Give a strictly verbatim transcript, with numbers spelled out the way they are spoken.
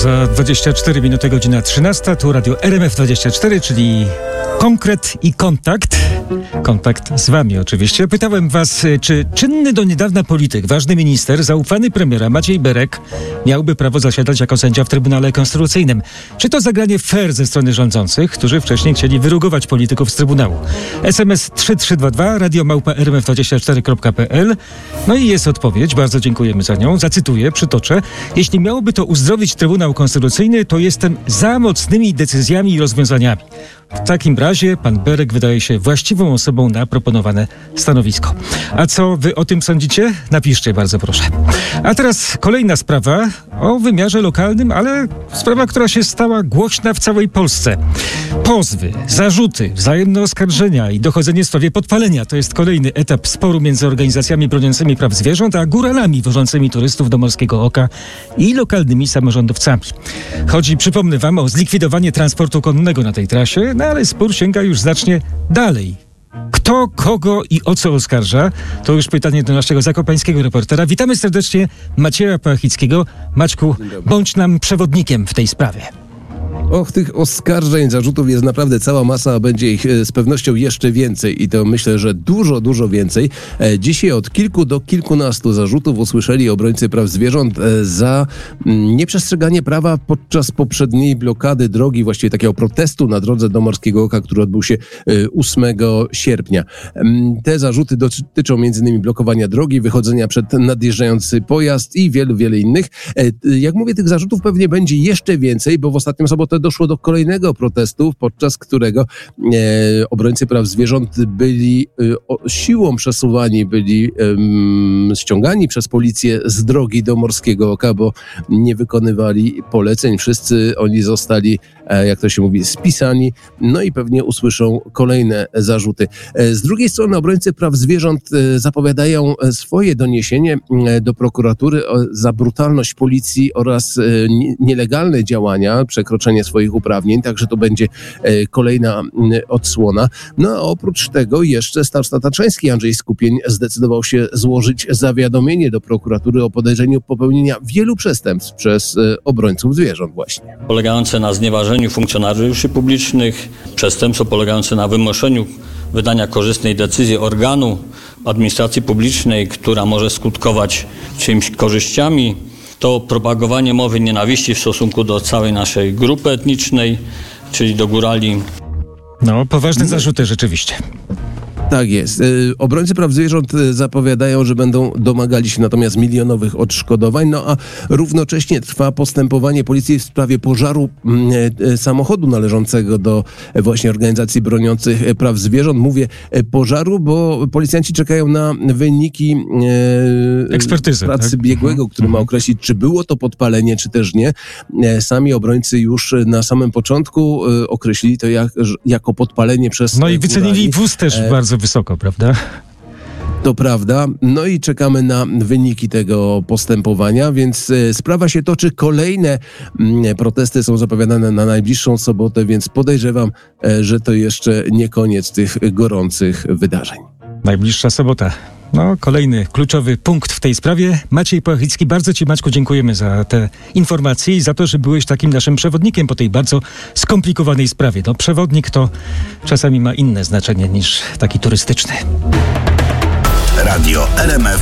Za dwadzieścia cztery minuty, godzina trzynasta, tu Radio R M F dwadzieścia cztery, czyli konkret i kontakt. Kontakt z wami oczywiście. Pytałem was, czy czynny do niedawna polityk, ważny minister, zaufany premiera Maciej Berek miałby prawo zasiadać jako sędzia w Trybunale Konstytucyjnym. Czy to zagranie fair ze strony rządzących, którzy wcześniej chcieli wyrugować polityków z Trybunału? S M S trzy trzy dwa dwa, radio małpa r m f dwadzieścia cztery kropka p l. No i jest odpowiedź, bardzo dziękujemy za nią. Zacytuję, przytoczę. Jeśli miałoby to uzdrowić Trybunał Konstytucyjny, to jestem za mocnymi decyzjami i rozwiązaniami. W takim razie pan Berek wydaje się właściwą osobą na proponowane stanowisko. A co wy o tym sądzicie? Napiszcie, bardzo proszę. A teraz kolejna sprawa o wymiarze lokalnym, ale sprawa, która się stała głośna w całej Polsce. Pozwy, zarzuty, wzajemne oskarżenia i dochodzenie w sprawie podpalenia to jest kolejny etap sporu między organizacjami broniącymi praw zwierząt, a góralami wożącymi turystów do Morskiego Oka i lokalnymi samorządowcami. Chodzi, przypomnę wam, o zlikwidowanie transportu konnego na tej trasie, no ale spór sięga już znacznie dalej. Kto, kogo i o co oskarża? To już pytanie do naszego zakopańskiego reportera. Witamy serdecznie Macieja Pachickiego. Maćku, bądź nam przewodnikiem w tej sprawie. Och, tych oskarżeń, zarzutów jest naprawdę cała masa, a będzie ich z pewnością jeszcze więcej i to myślę, że dużo, dużo więcej. Dzisiaj od kilku do kilkunastu zarzutów usłyszeli obrońcy praw zwierząt za nieprzestrzeganie prawa podczas poprzedniej blokady drogi, właściwie takiego protestu na drodze do Morskiego Oka, który odbył się ósmego sierpnia. Te zarzuty dotyczą między innymi blokowania drogi, wychodzenia przed nadjeżdżający pojazd i wielu, wielu innych. Jak mówię, tych zarzutów pewnie będzie jeszcze więcej, bo w ostatnią sobotę doszło do kolejnego protestu, podczas którego e, obrońcy praw zwierząt byli e, o, siłą przesuwani, byli e, ściągani przez policję z drogi do Morskiego Oka, bo nie wykonywali poleceń. Wszyscy oni zostali, e, jak to się mówi, spisani, no i pewnie usłyszą kolejne zarzuty. E, z drugiej strony obrońcy praw zwierząt e, zapowiadają swoje doniesienie e, do prokuratury o, za brutalność policji oraz e, nielegalne działania, przekroczenie swoich uprawnień, także to będzie e, kolejna e, odsłona. No a oprócz tego jeszcze starosta tatrzański Andrzej Skupień zdecydował się złożyć zawiadomienie do prokuratury o podejrzeniu popełnienia wielu przestępstw przez e, obrońców zwierząt właśnie. Polegające na znieważeniu funkcjonariuszy publicznych, przestępstwo polegające na wymuszeniu wydania korzystnej decyzji organu administracji publicznej, która może skutkować czymś korzyściami, to propagowanie mowy nienawiści w stosunku do całej naszej grupy etnicznej, czyli do górali. No, poważne zarzuty rzeczywiście. Tak jest. Obrońcy praw zwierząt zapowiadają, że będą domagali się natomiast milionowych odszkodowań, no a równocześnie trwa postępowanie policji w sprawie pożaru samochodu należącego do właśnie organizacji broniących praw zwierząt. Mówię pożaru, bo policjanci czekają na wyniki ekspertyzy pracy tak? biegłego, który ma określić, czy było to podpalenie, czy też nie. Sami obrońcy już na samym początku określili to jak, jako podpalenie przez No i wycenili górali. wóz też e... bardzo wysoko, prawda? To prawda. No i czekamy na wyniki tego postępowania, więc e, sprawa się toczy. Kolejne m, protesty są zapowiadane na najbliższą sobotę, więc podejrzewam, e, że to jeszcze nie koniec tych gorących wydarzeń. Najbliższa sobota. No, kolejny kluczowy punkt w tej sprawie. Maciej Pachicki, bardzo ci, Maćku, dziękujemy za te informacje i za to, że byłeś takim naszym przewodnikiem po tej bardzo skomplikowanej sprawie. No, przewodnik to czasami ma inne znaczenie niż taki turystyczny. Radio R M F